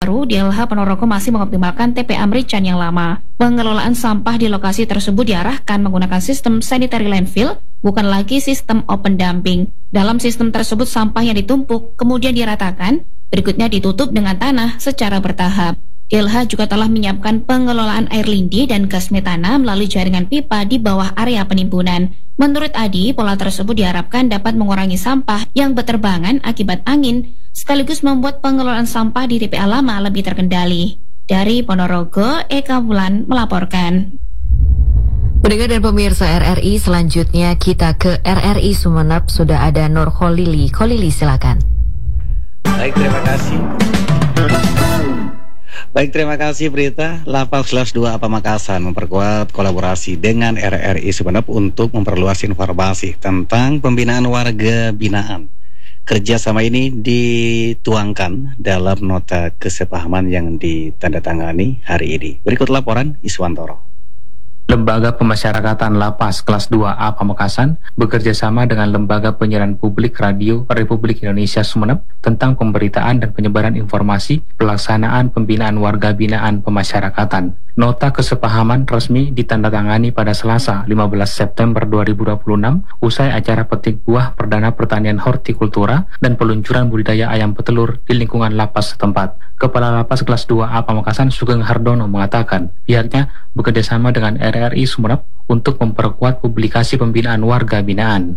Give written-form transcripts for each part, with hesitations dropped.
Baru, DLH Ponorogo masih mengoptimalkan TPA Merican yang lama. Pengelolaan sampah di lokasi tersebut diarahkan menggunakan sistem sanitary landfill, bukan lagi sistem open dumping. Dalam sistem tersebut, sampah yang ditumpuk kemudian diratakan, berikutnya ditutup dengan tanah secara bertahap. DLH juga telah menyiapkan pengelolaan air lindi dan gas metana melalui jaringan pipa di bawah area penimbunan. Menurut Adi, pola tersebut diharapkan dapat mengurangi sampah yang berterbangan akibat angin, sekaligus membuat pengelolaan sampah di TPA lama lebih terkendali. Dari Ponorogo, Eka Wulan melaporkan. Pendengar dan pemirsa RRI, selanjutnya kita ke RRI Sumeneb. Sudah ada Nur Kholili. Kholili, silakan. Baik, terima kasih Berita. Lapas Kelas 2 Pamekasan memperkuat kolaborasi dengan RRI Sumeneb untuk memperluas informasi tentang pembinaan warga binaan. Kerjasama ini dituangkan dalam nota kesepahaman yang ditandatangani hari ini. Berikut laporan Iswantoro. Lembaga Pemasyarakatan Lapas Kelas 2A Pamekasan bekerjasama dengan Lembaga Penyiaran Publik Radio Republik Indonesia Sumeneb tentang pemberitaan dan penyebaran informasi pelaksanaan pembinaan warga binaan pemasyarakatan. Nota kesepahaman resmi ditandatangani pada Selasa 15 September 2026 usai acara petik buah perdana pertanian hortikultura dan peluncuran budidaya ayam petelur di lingkungan lapas setempat. Kepala Lapas Kelas 2A Pamekasan Sugeng Hardono mengatakan pihaknya bekerjasama dengan RRI Sumeneb untuk memperkuat publikasi pembinaan warga binaan.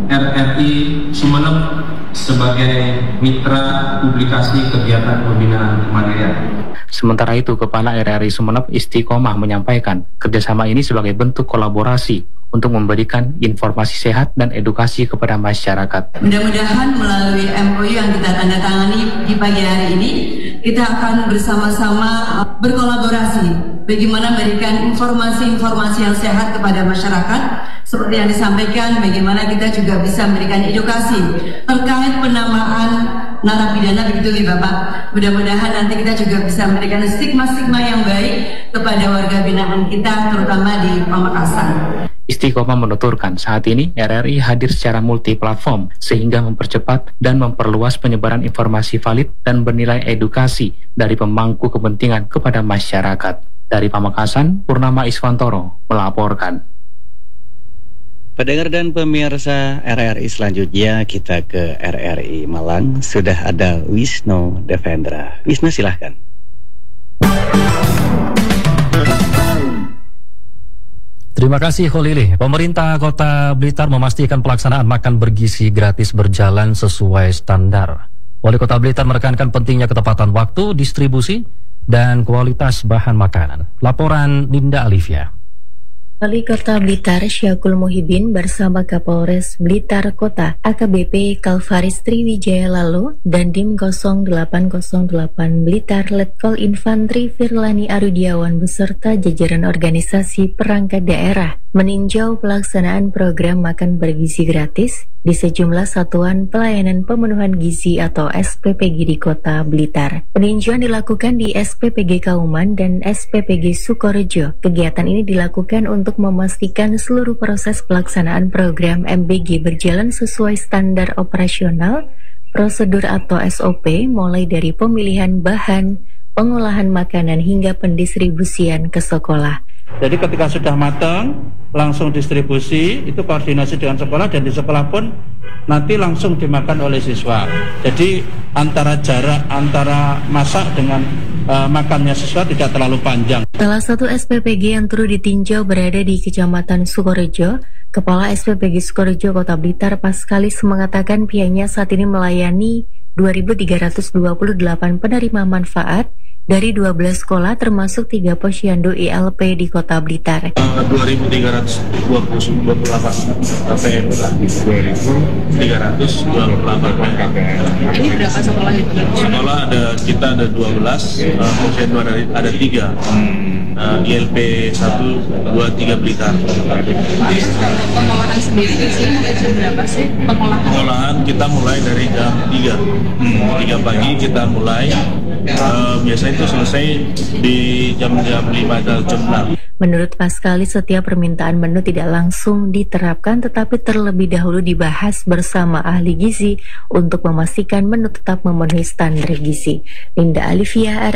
RRI Sumeneb sebagai mitra publikasi kegiatan pembinaan kemandirian. Sementara itu, Kepala RRI Sumeneb Istiqomah menyampaikan kerjasama ini sebagai bentuk kolaborasi untuk memberikan informasi sehat dan edukasi kepada masyarakat. Mudah-mudahan melalui MOU yang kita tandatangani di pagi hari ini, kita akan bersama-sama berkolaborasi bagaimana memberikan informasi-informasi yang sehat kepada masyarakat. Seperti yang disampaikan, bagaimana kita juga bisa memberikan edukasi terkait penamaan narapidana, begitu ya Bapak. Mudah-mudahan nanti kita juga bisa memberikan stigma-stigma yang baik kepada warga binaan kita, terutama di Pamekasan. Istiqomah menuturkan saat ini RRI hadir secara multi-platform sehingga mempercepat dan memperluas penyebaran informasi valid dan bernilai edukasi dari pemangku kepentingan kepada masyarakat. Dari Pamekasan, Purnama Iswantoro melaporkan. Pendengar dan pemirsa RRI, selanjutnya kita ke RRI Malang. Sudah ada Wisnu Devendra. Wisnu, silahkan. Terima kasih Kholili. Pemerintah Kota Blitar memastikan pelaksanaan makan bergizi gratis berjalan sesuai standar. Wali Kota Blitar menekankan pentingnya ketepatan waktu, distribusi, dan kualitas bahan makanan. Laporan Ninda Alivia. Wali Kota Blitar Syakul Muhibin bersama Kapolres Blitar Kota AKBP Kalvaris Triwijaya lalu dan Dim 0808 Blitar Letkol Infantri Firlani Arudiawan beserta jajaran organisasi perangkat daerah meninjau pelaksanaan program makan bergizi gratis di sejumlah satuan pelayanan pemenuhan gizi atau SPPG di Kota Blitar. Peninjauan dilakukan di SPPG Kauman dan SPPG Sukorejo. Kegiatan ini dilakukan untuk memastikan seluruh proses pelaksanaan program MBG berjalan sesuai standar operasional, prosedur atau SOP, mulai dari pemilihan bahan, pengolahan makanan hingga pendistribusian ke sekolah. Jadi ketika sudah matang, langsung distribusi, itu koordinasi dengan sekolah, dan di sekolah pun nanti langsung dimakan oleh siswa. Jadi antara jarak antara masak dengan makannya siswa tidak terlalu panjang. Salah satu SPPG yang turut ditinjau berada di Kecamatan Sukorejo. Kepala SPPG Sukorejo Kota Blitar Paskalis mengatakan pihaknya saat ini melayani 2.328 penerima manfaat dari 12 sekolah termasuk 3 posyandu ILP di Kota Blitar. 2.328 KPM, 2.328 Ini berapa sekolah itu? Sekolah kita ada 12, posyandu ada 3. ILP 1, 2, 3 Blitar. Jadi pengolahan sendiri di sini mulai jam berapa sih? Pengolahan kita mulai dari jam 3 pagi kita mulai. Biasanya itu selesai di jam-jam 5 atau jam 6. Menurut Paskali, setiap permintaan menu tidak langsung diterapkan tetapi terlebih dahulu dibahas bersama ahli gizi untuk memastikan menu tetap memenuhi standar gizi. Linda Alivia,